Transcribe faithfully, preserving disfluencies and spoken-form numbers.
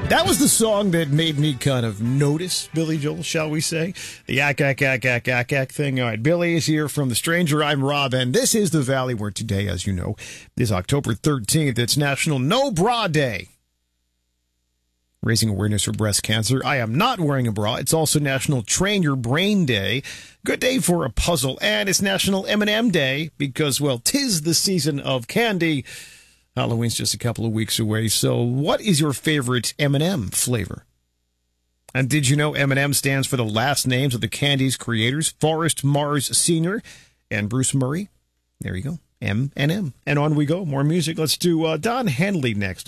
That was the song that made me kind of notice Billy Joel, shall we say? The yak, yak, yak, yak, yak, yak thing. All right, Billy is here from The Stranger. I'm Rob, and this is The Valley, where today, as you know, is October thirteenth. It's National No Bra Day. Raising awareness for breast cancer. I am not wearing a bra. It's also National Train Your Brain Day. Good day for a puzzle. And it's National M and M Day because, well, 'tis the season of candy. Halloween's just a couple of weeks away. So what is your favorite M and M flavor? And did you know M and M stands for the last names of the candy's creators, Forrest Mars Senior and Bruce Murray? There you go. M and M. And on we go. More music. Let's do uh, Don Henley next.